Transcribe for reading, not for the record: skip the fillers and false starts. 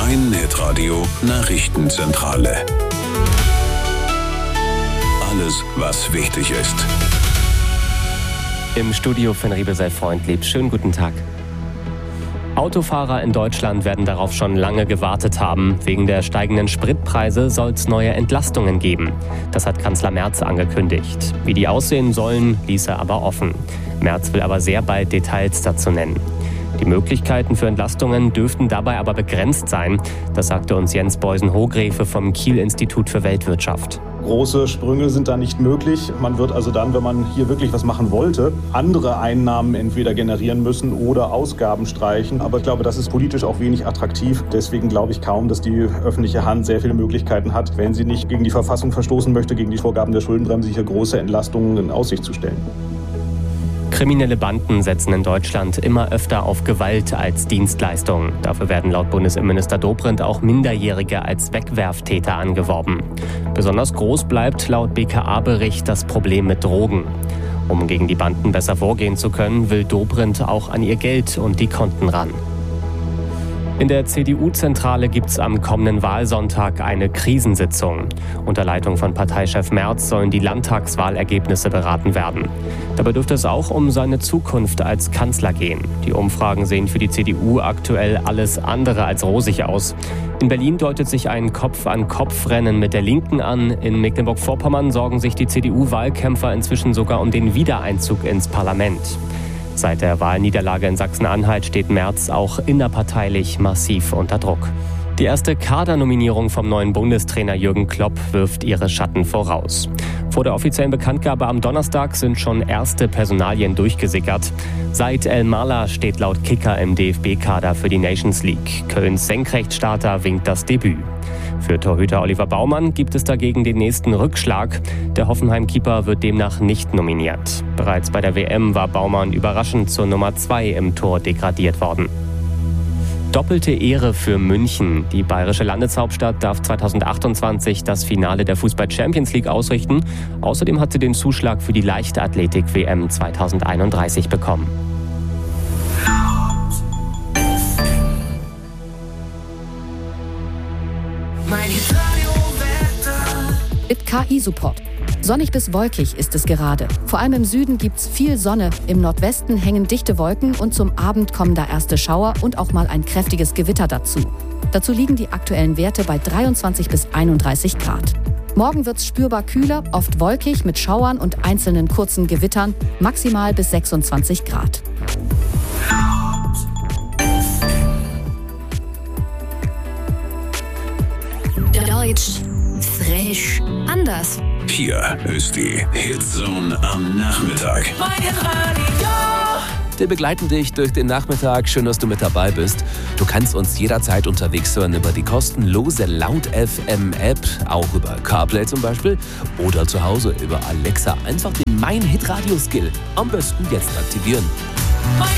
Mein Hitradio Nachrichtenzentrale. Alles, was wichtig ist. Im Studio von Riebesei Freundlieb. Schönen guten Tag. Autofahrer in Deutschland werden darauf schon lange gewartet haben. Wegen der steigenden Spritpreise soll es neue Entlastungen geben. Das hat Kanzler Merz angekündigt. Wie die aussehen sollen, ließ er aber offen. Merz will aber sehr bald Details dazu nennen. Die Möglichkeiten für Entlastungen dürften dabei aber begrenzt sein. Das sagte uns Jens Beusen-Hogrefe vom Kiel-Institut für Weltwirtschaft. Große Sprünge sind da nicht möglich. Man wird also dann, wenn man hier wirklich was machen wollte, andere Einnahmen entweder generieren müssen oder Ausgaben streichen. Aber ich glaube, das ist politisch auch wenig attraktiv. Deswegen glaube ich kaum, dass die öffentliche Hand sehr viele Möglichkeiten hat, wenn sie nicht gegen die Verfassung verstoßen möchte, gegen die Vorgaben der Schuldenbremse, hier große Entlastungen in Aussicht zu stellen. Kriminelle Banden setzen in Deutschland immer öfter auf Gewalt als Dienstleistung. Dafür werden laut Bundesinnenminister Dobrindt auch Minderjährige als Wegwerftäter angeworben. Besonders groß bleibt laut BKA-Bericht das Problem mit Drogen. Um gegen die Banden besser vorgehen zu können, will Dobrindt auch an ihr Geld und die Konten ran. In der CDU-Zentrale gibt es am kommenden Wahlsonntag eine Krisensitzung. Unter Leitung von Parteichef Merz sollen die Landtagswahlergebnisse beraten werden. Dabei dürfte es auch um seine Zukunft als Kanzler gehen. Die Umfragen sehen für die CDU aktuell alles andere als rosig aus. In Berlin deutet sich ein Kopf-an-Kopf-Rennen mit der Linken an. In Mecklenburg-Vorpommern sorgen sich die CDU-Wahlkämpfer inzwischen sogar um den Wiedereinzug ins Parlament. Seit der Wahlniederlage in Sachsen-Anhalt steht Merz auch innerparteilich massiv unter Druck. Die erste Kadernominierung vom neuen Bundestrainer Jürgen Klopp wirft ihre Schatten voraus. Vor der offiziellen Bekanntgabe am Donnerstag sind schon erste Personalien durchgesickert. Said El-Mala steht laut Kicker im DFB-Kader für die Nations League. Kölns Senkrechtstarter winkt das Debüt. Für Torhüter Oliver Baumann gibt es dagegen den nächsten Rückschlag. Der Hoffenheim-Keeper wird demnach nicht nominiert. Bereits bei der WM war Baumann überraschend zur Nummer 2 im Tor degradiert worden. Doppelte Ehre für München. Die bayerische Landeshauptstadt darf 2028 das Finale der Fußball-Champions League ausrichten. Außerdem hat sie den Zuschlag für die Leichtathletik-WM 2031 bekommen. Mit KI-Support. Sonnig bis wolkig ist es gerade. Vor allem im Süden gibt's viel Sonne. Im Nordwesten hängen dichte Wolken und zum Abend kommen da erste Schauer und auch mal ein kräftiges Gewitter dazu. Dazu liegen die aktuellen Werte bei 23 bis 31 Grad. Morgen wird's spürbar kühler, oft wolkig mit Schauern und einzelnen kurzen Gewittern, maximal bis 26 Grad. Deutsch, frisch, anders. Hier ist die Hitzone am Nachmittag. Mein Hitradio. Wir begleiten dich durch den Nachmittag. Schön, dass du mit dabei bist. Du kannst uns jederzeit unterwegs hören über die kostenlose Laut FM App, auch über CarPlay zum Beispiel oder zu Hause über Alexa. Einfach den Mein Hitradio Skill am besten jetzt aktivieren.